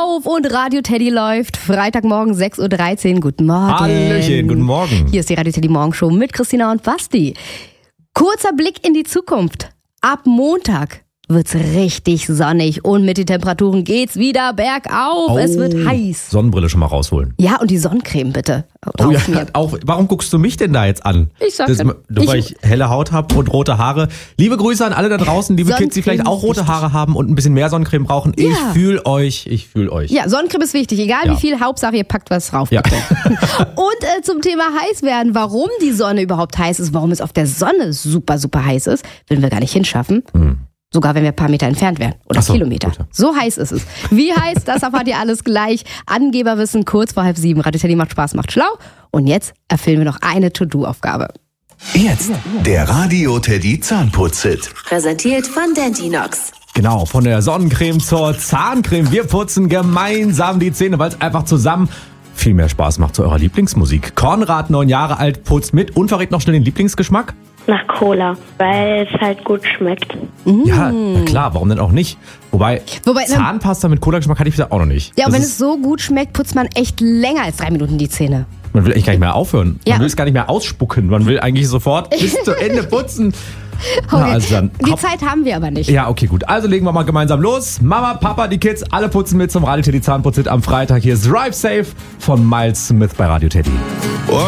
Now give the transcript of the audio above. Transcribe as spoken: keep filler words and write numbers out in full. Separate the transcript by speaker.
Speaker 1: auf und Radio Teddy läuft. Freitagmorgen sechs Uhr dreizehn. Guten Morgen.
Speaker 2: Hallöchen, guten Morgen.
Speaker 1: Hier ist die Radio Teddy Morgenshow mit Christina und Basti. Kurzer Blick in die Zukunft. Ab Montag wird's richtig sonnig und mit den Temperaturen geht's wieder bergauf.
Speaker 2: Oh,
Speaker 1: es wird heiß.
Speaker 2: Sonnenbrille schon mal rausholen.
Speaker 1: Ja, und die Sonnencreme bitte.
Speaker 2: Oh ja, auch, warum guckst du mich denn da jetzt an?
Speaker 1: Ich sag
Speaker 2: das,
Speaker 1: das.
Speaker 2: Nur weil ich helle Haut habe und rote Haare. Liebe Grüße an alle da draußen, liebe Kids, die vielleicht auch rote Haare haben und ein bisschen mehr Sonnencreme brauchen.
Speaker 1: Ja.
Speaker 2: Ich fühle euch, ich fühle euch.
Speaker 1: Ja, Sonnencreme ist wichtig, egal
Speaker 2: Ja.
Speaker 1: wie viel, Hauptsache ihr packt was drauf.
Speaker 2: Ja.
Speaker 1: Bitte. Und äh, zum Thema heiß werden, warum die Sonne überhaupt heiß ist, warum es auf der Sonne super, super heiß ist, würden wir gar nicht hinschaffen.
Speaker 2: Hm.
Speaker 1: Sogar wenn wir ein paar Meter entfernt wären. Oder
Speaker 2: Ach so,
Speaker 1: Kilometer.
Speaker 2: gut, ja.
Speaker 1: So heiß ist es. Wie heiß, das erfahrt ihr alles gleich. Angeberwissen kurz vor halb sieben. Radio Teddy macht Spaß, macht schlau. Und jetzt erfüllen wir noch eine To-Do-Aufgabe.
Speaker 3: Jetzt der Radio Teddy Zahnputz-Hit.
Speaker 4: Präsentiert von Dentinox.
Speaker 2: Genau, von der Sonnencreme zur Zahncreme. Wir putzen gemeinsam die Zähne, weil es einfach zusammen viel mehr Spaß macht zu eurer Lieblingsmusik. Konrad, neun Jahre alt, putzt mit und verrät noch schnell den Lieblingsgeschmack.
Speaker 5: Nach Cola, weil es halt gut schmeckt.
Speaker 2: Ja, na klar, warum denn auch nicht? Wobei,
Speaker 1: Wobei, ne-
Speaker 2: Zahnpasta mit Cola-Geschmack hatte ich bisher auch noch nicht.
Speaker 1: Ja, und
Speaker 2: Das
Speaker 1: wenn
Speaker 2: ist-
Speaker 1: es so gut schmeckt, putzt man echt länger als drei Minuten die Zähne.
Speaker 2: Man will eigentlich gar nicht mehr aufhören.
Speaker 1: Ja.
Speaker 2: Man will es gar nicht mehr ausspucken. Man will eigentlich sofort bis zu Ende putzen.
Speaker 1: Okay.
Speaker 2: Ja, also dann,
Speaker 1: Die
Speaker 2: hopp.
Speaker 1: Zeit haben wir aber nicht.
Speaker 2: Ja, okay, gut. Also legen wir mal gemeinsam los. Mama, Papa, die Kids, alle putzen mit zum Radio Teddy Zahnputz-Hit am Freitag. Hier ist Drive Safe von Miles Smith bei Radio Teddy.